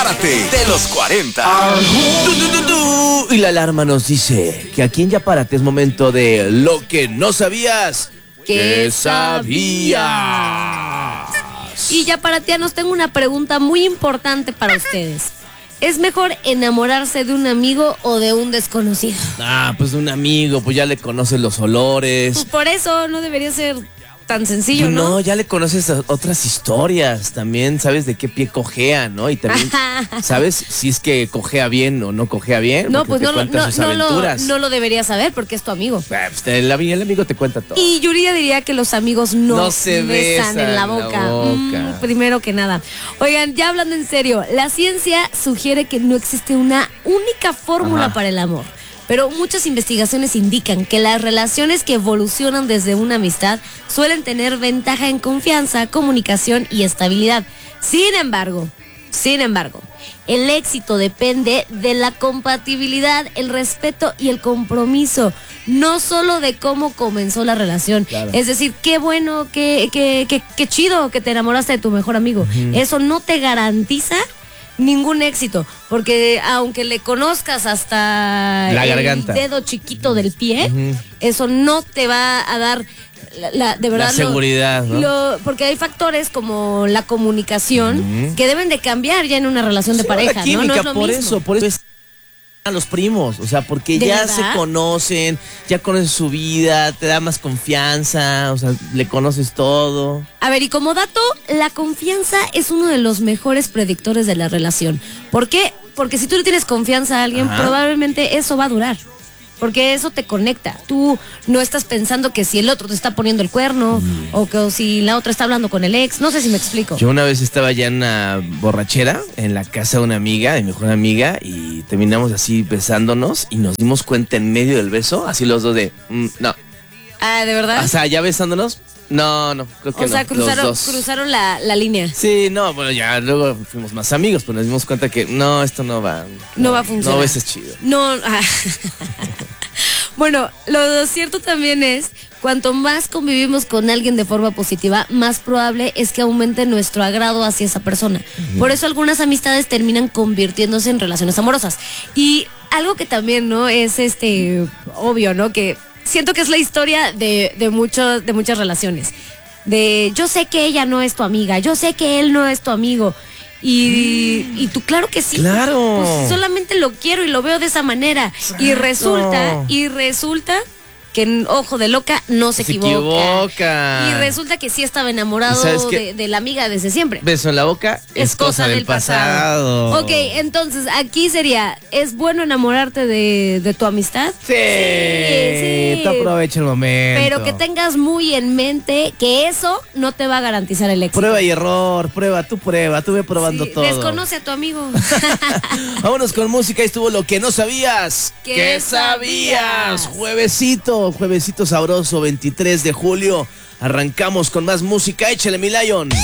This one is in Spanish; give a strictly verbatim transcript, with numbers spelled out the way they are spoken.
Párate de los cuarenta. Du, du, du, du. Y la alarma nos dice que aquí en Ya Párate es momento de lo que no sabías que sabías. Y ya paratianos, tengo una pregunta muy importante para ustedes. ¿Es mejor enamorarse de un amigo o de un desconocido? Ah, pues de un amigo, pues ya le conoces los olores. Pues por eso no debería ser tan sencillo, ¿no? No, ya le conoces otras historias también, sabes de qué pie cojea, ¿no? Y también sabes si es que cojea bien o no cojea bien. No, pues te no, cuenta no, sus no, lo, aventuras. no lo debería saber porque es tu amigo. Ah, pues el, el amigo te cuenta todo. Y Yuridia diría que los amigos no, No se besan, besan en la boca. la boca. Mm, primero que nada. Oigan, ya hablando en serio, la ciencia sugiere que no existe una única fórmula Ajá. para el amor. Pero muchas investigaciones indican que las relaciones que evolucionan desde una amistad suelen tener ventaja en confianza, comunicación y estabilidad. Sin embargo, sin embargo, el éxito depende de la compatibilidad, el respeto y el compromiso, no solo de cómo comenzó la relación. Claro. Es decir, qué bueno, qué, qué, qué, qué chido que te enamoraste de tu mejor amigo. Uh-huh. Eso no te garantiza ningún éxito, porque aunque le conozcas hasta la el garganta, dedo chiquito del pie, uh-huh. eso no te va a dar la, la, de verdad, la seguridad, lo, ¿no? lo, porque hay factores como la comunicación uh-huh. que deben de cambiar ya en una relación de sí, pareja, la química, ¿no? No es lo por mismo. eso, por eso es a los primos, o sea, porque ya verdad? se conocen, ya conoces su vida, te da más confianza, o sea, le conoces todo. A ver, y como dato, la confianza es uno de los mejores predictores de la relación. ¿Por qué? Porque si tú le tienes confianza a alguien, Ajá. probablemente eso va a durar. Porque eso te conecta. Tú no estás pensando que si el otro te está poniendo el cuerno mm. o que o si la otra está hablando con el ex. No sé si me explico. Yo una vez estaba ya en una borrachera en la casa de una amiga, de mi mejor amiga, y terminamos así besándonos y nos dimos cuenta en medio del beso, así los dos de, mm, no. Ah, ¿de verdad? O sea, ya besándonos, no, no, creo que o no. O sea, cruzaron, cruzaron la, la línea. Sí, no, bueno, ya luego fuimos más amigos, pero nos dimos cuenta que no, esto no va. No, no va a funcionar. No, beses chido. No, ah. Bueno, lo cierto también es, cuanto más convivimos con alguien de forma positiva, más probable es que aumente nuestro agrado hacia esa persona. Uh-huh. Por eso algunas amistades terminan convirtiéndose en relaciones amorosas. Y algo que también, ¿no? Es este obvio, ¿no? Que siento que es la historia de, de, mucho, de muchas relaciones. De yo sé que ella no es tu amiga, yo sé que él no es tu amigo. Y, y tú, claro que sí. Claro. Pues solamente lo quiero y lo veo de esa manera. Exacto. Y resulta, y resulta que ojo de loca no se, se equivoca. equivoca. Y resulta que sí estaba enamorado de, de la amiga desde siempre. Beso en la boca es, es cosa, cosa del pasado. pasado. Ok, entonces aquí sería, ¿es bueno enamorarte de, de tu amistad? Sí, sí, sí. Tú aprovecha el momento. Pero que tengas muy en mente que eso no te va a garantizar el éxito. Prueba y error, prueba, tú prueba, tú ve probando sí, todo. Desconoce a tu amigo. Vámonos con música, estuvo lo que no sabías. ¿Qué, ¿Qué sabías? Juevesito. Juevesito sabroso, veintitrés de julio. Arrancamos con más música. Échale, mi Lion.